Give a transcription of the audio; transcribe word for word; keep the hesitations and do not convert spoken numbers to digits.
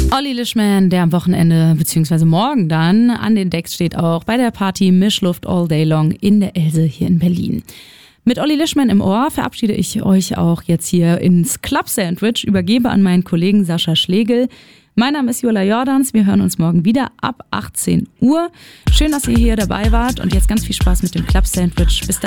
Olli Lischman, der am Wochenende bzw. morgen dann an den Decks steht, auch bei der Party Mischluft All Day Long in der Else hier in Berlin. Mit Olli Lischman im Ohr verabschiede ich euch auch jetzt hier ins Club Sandwich, übergebe an meinen Kollegen Sascha Schlegel. Mein Name ist Jola Jordans, wir hören uns morgen wieder ab achtzehn Uhr. Schön, dass ihr hier dabei wart und jetzt ganz viel Spaß mit dem Club Sandwich. Bis dahin.